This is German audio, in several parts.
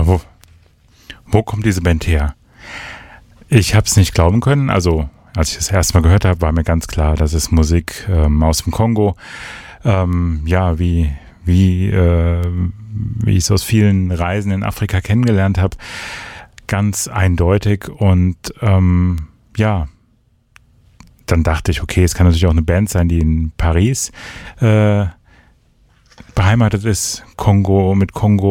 wo kommt diese Band her? Ich habe es nicht glauben können. Also, als ich das erste Mal gehört habe, war mir ganz klar, das ist Musik aus dem Kongo. Wie ich es aus vielen Reisen in Afrika kennengelernt habe. Ganz eindeutig. Und dann dachte ich, okay, es kann natürlich auch eine Band sein, die in Paris beheimatet ist, mit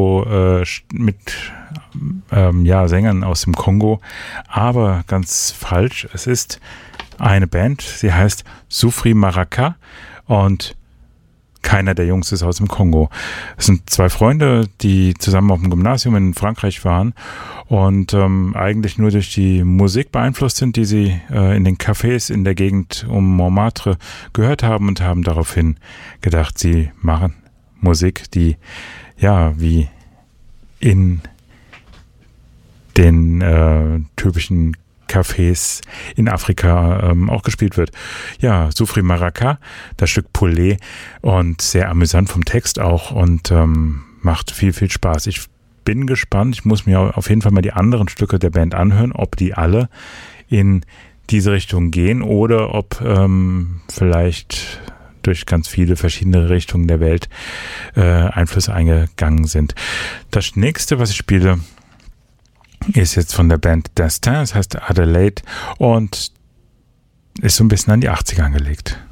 Sängern aus dem Kongo, aber ganz falsch. Es ist eine Band, sie heißt Soufri Maraka und keiner der Jungs ist aus dem Kongo. Es sind zwei Freunde, die zusammen auf dem Gymnasium in Frankreich waren und eigentlich nur durch die Musik beeinflusst sind, die sie in den Cafés in der Gegend um Montmartre gehört haben und haben daraufhin gedacht, sie machen Musik, die wie in den typischen Cafés in Afrika auch gespielt wird. Ja, Soufri Maraka, das Stück Poulet und sehr amüsant vom Text auch und macht viel, viel Spaß. Ich bin gespannt, ich muss mir auf jeden Fall mal die anderen Stücke der Band anhören, ob die alle in diese Richtung gehen oder ob vielleicht durch ganz viele verschiedene Richtungen der Welt Einflüsse eingegangen sind. Das nächste, was ich spiele, ist jetzt von der Band Destin, das heißt Adelaide und ist so ein bisschen an die 80er angelegt.